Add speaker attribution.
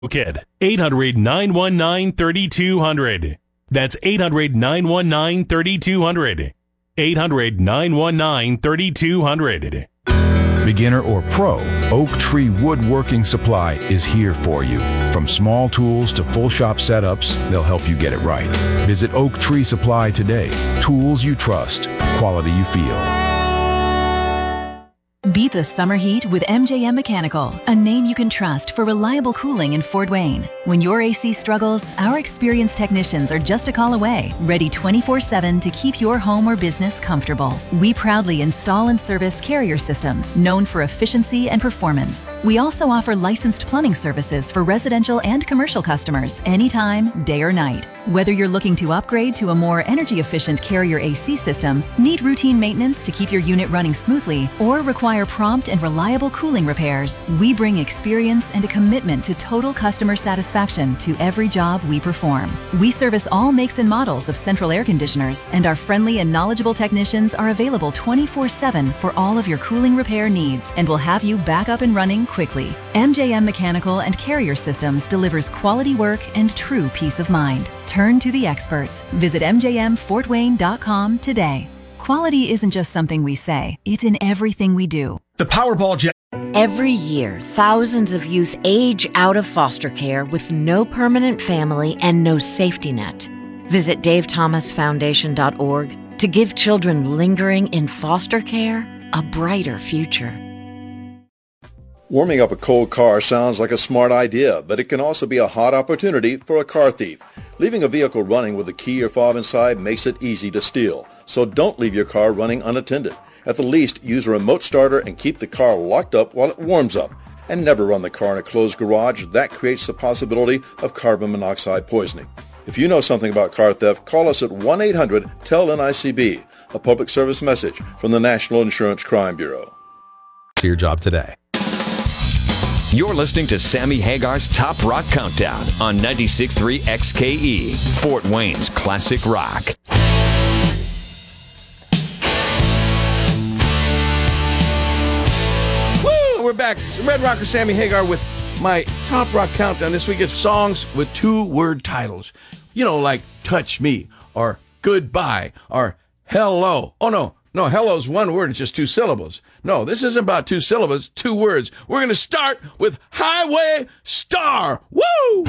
Speaker 1: Kid. 800-919-3200. That's 800-919-3200. 800-919-3200.
Speaker 2: Beginner or pro, Oak Tree Woodworking Supply is here for you. From small tools to full shop setups, they'll help you get it right. Visit Oak Tree Supply today. Tools you trust, quality you feel.
Speaker 3: Beat the summer heat with MJM Mechanical, a name you can trust for reliable cooling in Fort Wayne. When your AC struggles, our experienced technicians are just a call away, ready 24/7 to keep your home or business comfortable. We proudly install and service Carrier systems, known for efficiency and performance. We also offer licensed plumbing services for residential and commercial customers, anytime, day or night. Whether you're looking to upgrade to a more energy-efficient Carrier AC system, need routine maintenance to keep your unit running smoothly, or require prompt and reliable cooling repairs, we bring experience and a commitment to total customer satisfaction to every job we perform. We service all makes and models of central air conditioners, and our friendly and knowledgeable technicians are available 24/7 for all of your cooling repair needs and will have you back up and running quickly. MJM Mechanical and Carrier Systems delivers quality work and true peace of mind. Turn to the experts. Visit mjmfortwayne.com today. Quality isn't just something we say, it's in everything we do.
Speaker 4: The Powerball Jet.
Speaker 5: Every year, thousands of youth age out of foster care with no permanent family and no safety net. Visit davethomasfoundation.org to give children lingering in foster care a brighter future.
Speaker 6: Warming up a cold car sounds like a smart idea, but it can also be a hot opportunity for a car thief. Leaving a vehicle running with a key or fob inside makes it easy to steal. So don't leave your car running unattended. At the least, use a remote starter and keep the car locked up while it warms up. And never run the car in a closed garage. That creates the possibility of carbon monoxide poisoning. If you know something about car theft, call us at 1-800-TEL-NICB, a public service message from the National Insurance Crime Bureau.
Speaker 7: Do your job today.
Speaker 8: You're listening to Sammy Hagar's Top Rock Countdown on 96.3 XKE, Fort Wayne's classic rock.
Speaker 4: We're back. It's Red Rocker Sammy Hagar with my Top Rock Countdown. This week it's songs with 2-word titles. You know, like Touch Me, or Goodbye, or Hello. Oh, no, hello's one word. It's just 2 syllables. No, this isn't about 2 syllables, 2 words. We're going to start with Highway Star. Woo!